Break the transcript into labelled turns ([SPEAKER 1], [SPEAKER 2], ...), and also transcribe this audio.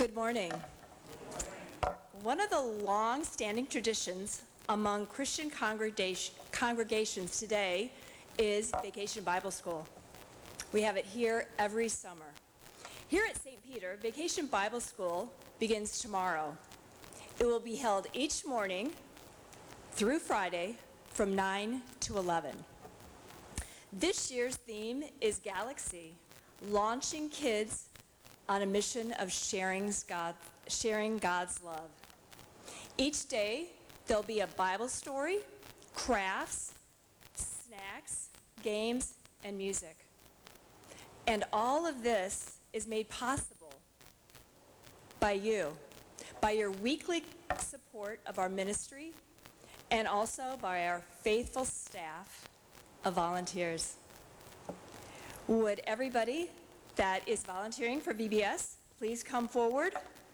[SPEAKER 1] Good morning. One of the long-standing traditions among Christian congregations today is Vacation Bible School. We have it here every summer. Here at St. Peter, Vacation Bible School begins tomorrow. It will be held each morning through Friday from 9 to 11. This year's theme is Galaxy, launching kids on a mission of sharing God's love. Each day, there'll be a Bible story, crafts, snacks, games, and music. And all of this is made possible by you, by your weekly support of our ministry, and also by our faithful staff of volunteers. Would everybody that is volunteering for VBS please come forward